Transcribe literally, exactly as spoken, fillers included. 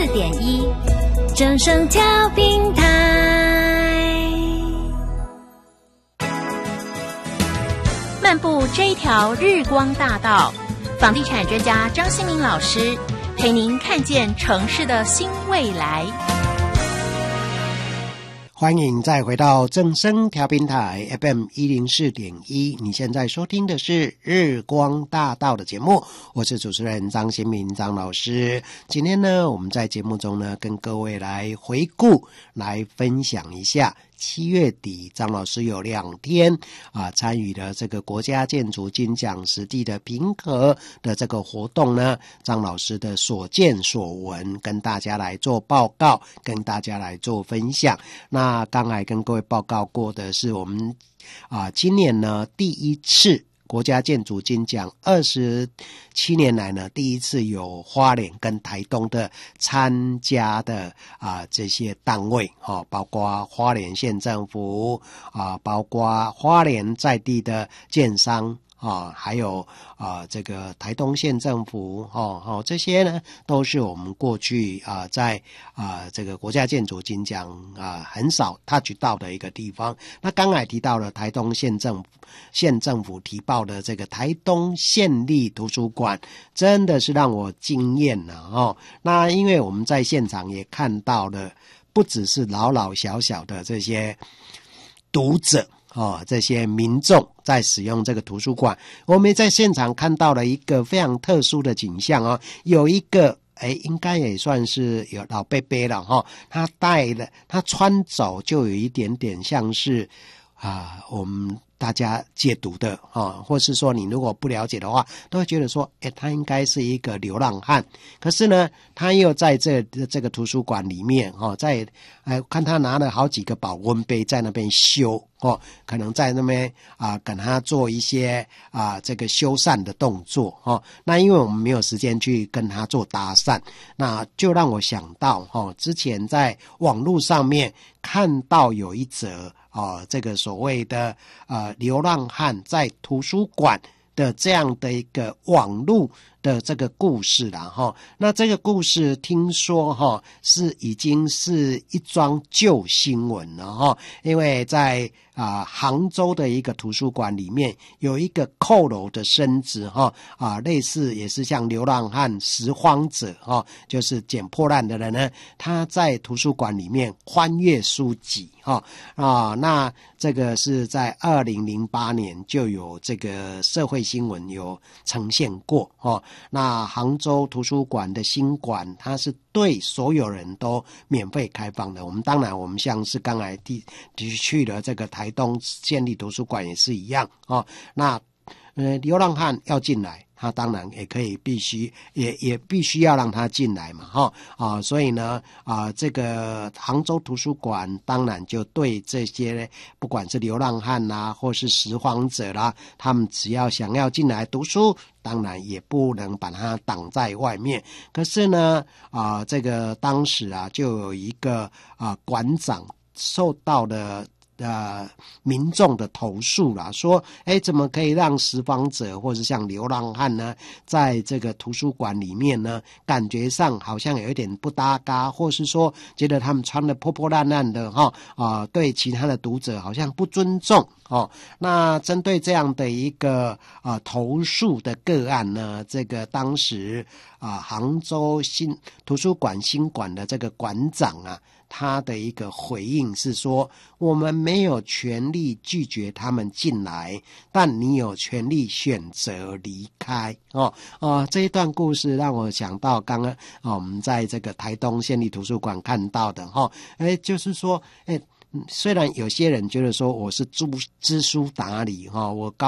点一，正声调频台。漫步这一条日光大道，房地产专家张新民老师陪您看见城市的新未来。 欢迎再回到正声调频台 F M 一零四点一，你现在收听的是日光大道的节目，我是主持人张新民张老师。今天呢，我们在节目中呢，跟各位来回顾，来分享一下七月底张老师有两天啊参与了这个国家建筑金奖实地的评核的这个活动呢，张老师的所见所闻跟大家来做报告，跟大家来做分享。那刚才跟各位报告过的是我们啊今年呢第一次国家建筑金奖二十七年来呢，第一次有花莲跟台东的参加的啊这些单位哦，包括花莲县政府啊，包括花莲在地的建商啊，还有啊这个台东县政府哦哦，这些呢都是我们过去啊在啊这个国家建筑金奖啊很少 touch 到的一个地方。那刚才提到了台东县政府县政府提报的这个台东县立图书馆，真的是让我惊艳了哦。那因为我们在现场也看到了，不只是老老小小的这些读者哦，这些民众在使用这个图书馆，我们在现场看到了一个非常特殊的景象哦，有一个诶，应该也算是有老伯伯了哈、哦，他带了他穿着就有一点点像是啊，我们大家解读的啊，或是说你如果不了解的话，都会觉得说，诶，他应该是一个流浪汉。可是呢，他又在这这个图书馆里面哦，在哎看他拿了好几个保温杯在那边修哦，可能在那边啊跟他做一些啊这个修缮的动作哦。那因为我们没有时间去跟他做搭讪，那就让我想到哦，之前在网络上面看到有一则哦，这个所谓的呃流浪汉在图书馆的这样的一个网络的这个故事啦齁。那这个故事听说齁是已经是一桩旧新闻了齁，因为在啊、呃、杭州的一个图书馆里面有一个佝偻的身子齁啊，类似也是像流浪汉拾荒者齁，就是捡破烂的人呢，他在图书馆里面翻阅书籍齁啊，那这个是在二零零八年就有这个社会新闻有呈现过齁。那杭州图书馆的新馆，它是对所有人都免费开放的。我们当然，我们像是刚才提提去了这个台东县立图书馆也是一样哦。那呃，流浪汉要进来，他当然也可以必须也也必须要让他进来嘛哈啊，所以呢啊，这个杭州图书馆当然就对这些不管是流浪汉啦，或是拾荒者啦，他们只要想要进来读书，当然也不能把它挡在外面。可是呢啊，这个当时啊就有一个啊馆长受到了呃，民众的投诉啦，说，哎，怎么可以让拾荒者或者像流浪汉呢，在这个图书馆里面呢，感觉上好像有一点不搭嘎，或是说觉得他们穿得破破烂烂的哈啊、呃，对其他的读者好像不尊重哦。那针对这样的一个啊、呃、投诉的个案呢，这个当时啊、呃、杭州新图书馆新馆的这个馆长啊。他的一个回应是说，我们没有权利拒绝他们进来，但你有权利选择离开哦哦，这一段故事让我想到刚刚、哦、我们在这个台东县立图书馆看到的哈、哦，哎，就是说，哎，虽然有些人觉得说我是知知书达理哈、哦，我高